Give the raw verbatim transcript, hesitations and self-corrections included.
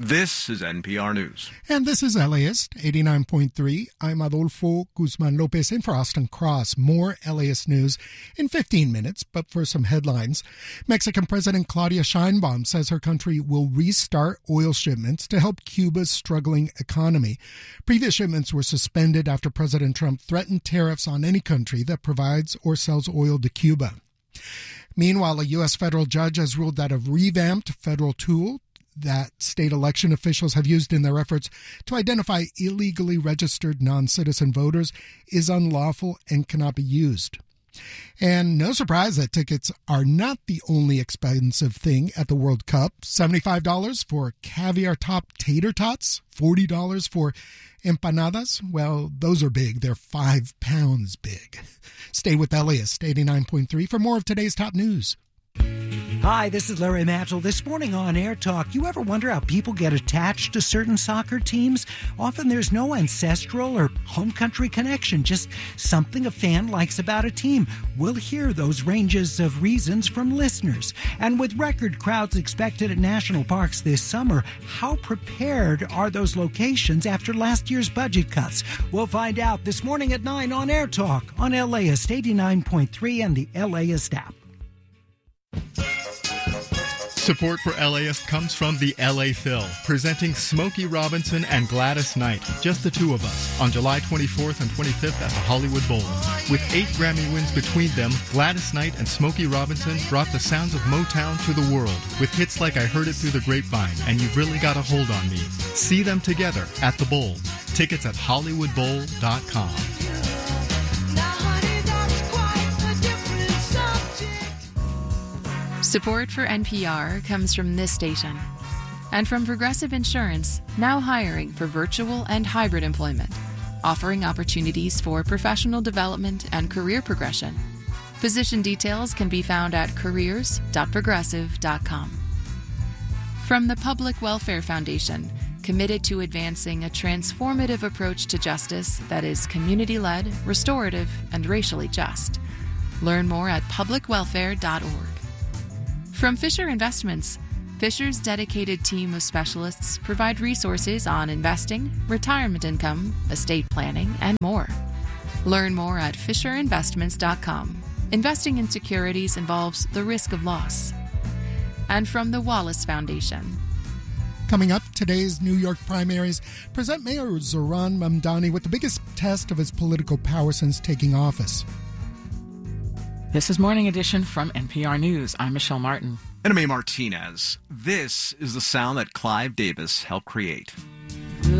This is N P R News. And this is L A ist eighty-nine point three. I'm Adolfo Guzman Lopez in for Austin Cross. More L A ist news in fifteen minutes, but for some headlines. Mexican President Claudia Sheinbaum says her country will restart oil shipments to help Cuba's struggling economy. Previous shipments were suspended after President Trump threatened tariffs on any country that provides or sells oil to Cuba. Meanwhile, a U S federal judge has ruled that a revamped federal tool that state election officials have used in their efforts to identify illegally registered non-citizen voters is unlawful and cannot be used. And no surprise that tickets are not the only expensive thing at the World Cup. seventy-five dollars for caviar top tater tots, forty dollars for empanadas. Well, those are big. They're five pounds big. Stay with L A ist eighty-nine point three for more of today's top news. Hi, this is Larry Matchell. This morning on Air Talk, you ever wonder how people get attached to certain soccer teams? Often there's no ancestral or home country connection, just something a fan likes about a team. We'll hear those ranges of reasons from listeners. And with record crowds expected at national parks this summer, how prepared are those locations after last year's budget cuts? We'll find out this morning at nine on Air Talk on L A ist eighty-nine point three and the L A ist app. Support for L A ist comes from the L A Phil, presenting Smokey Robinson and Gladys Knight, just the two of us, on July twenty-fourth and twenty-fifth at the Hollywood Bowl. With eight Grammy wins between them, Gladys Knight and Smokey Robinson brought the sounds of Motown to the world, with hits like I Heard It Through the Grapevine and You've Really Got a Hold on Me. See them together at the Bowl. Tickets at hollywood bowl dot com. Support for N P R comes from this station and from Progressive Insurance, now hiring for virtual and hybrid employment, offering opportunities for professional development and career progression. Position details can be found at careers dot progressive dot com. From the Public Welfare Foundation, committed to advancing a transformative approach to justice that is community-led, restorative, and racially just. Learn more at public welfare dot org. From Fisher Investments, Fisher's dedicated team of specialists provide resources on investing, retirement income, estate planning, and more. Learn more at fisher investments dot com. Investing in securities involves the risk of loss. And from the Wallace Foundation. Coming up, today's New York primaries present Mayor Zohran Mamdani with the biggest test of his political power since taking office. This is Morning Edition from N P R News. I'm Michelle Martin. And I'm A. Martinez. This is the sound that Clive Davis helped create.